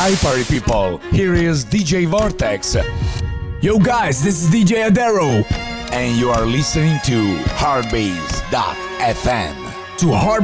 Hi party people, here is DJ Vortex. Yo guys, this is DJ Adero. And you are listening to Hardbase.fm. To Hardbase